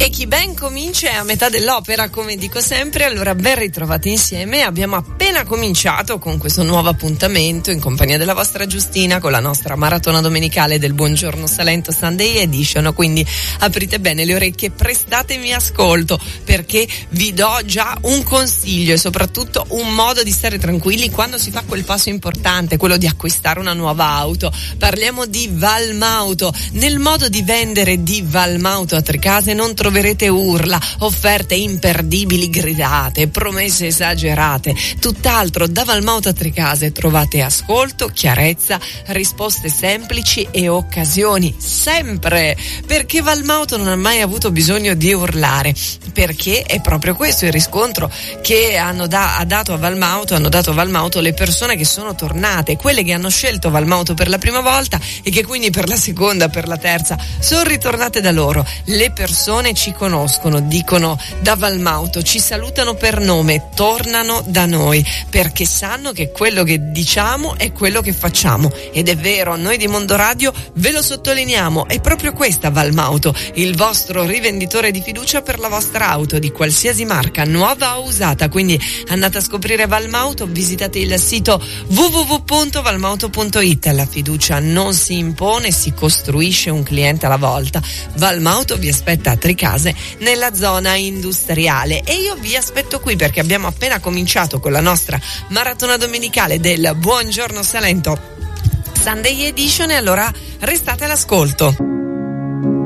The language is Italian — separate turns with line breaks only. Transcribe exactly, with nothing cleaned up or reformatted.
E chi ben comincia è a metà dell'opera, come dico sempre. Allora, ben ritrovati insieme. Abbiamo appena cominciato con questo nuovo appuntamento in compagnia della vostra Giustina con la nostra maratona domenicale del Buongiorno Salento Sunday Edition. Quindi aprite bene le orecchie, prestatemi ascolto, perché vi do già un consiglio e soprattutto un modo di stare tranquilli quando si fa quel passo importante, quello di acquistare una nuova auto. Parliamo di Valmauto. Nel modo di vendere di Valmauto a Tricase non troverete urla, offerte imperdibili gridate, promesse esagerate, tutt'altro. Da Valmauto a Tricase trovate ascolto, chiarezza, risposte semplici e occasioni, sempre, perché Valmauto non ha mai avuto bisogno di urlare, perché è proprio questo il riscontro che hanno da, ha dato a Valmauto, hanno dato a Valmauto le persone che sono tornate, quelle che hanno scelto Valmauto per la prima volta e che quindi per la seconda, per la terza sono ritornate da loro. Le persone ci conoscono, dicono da Valmauto, ci salutano per nome, tornano da noi perché sanno che quello che diciamo è quello che facciamo, ed è vero, noi di Mondo Radio ve lo sottolineiamo. È proprio questa Valmauto, il vostro rivenditore di fiducia per la vostra auto di qualsiasi marca, nuova o usata. Quindi andate a scoprire Valmauto, visitate il sito w w w punto valmauto punto i t. La fiducia non si impone, si costruisce un cliente alla volta. Valmauto vi aspetta a Tricase nella zona industriale e io vi aspetto qui perché abbiamo appena cominciato con la nostra maratona domenicale del Buongiorno Salento Sunday Edition, e allora restate all'ascolto.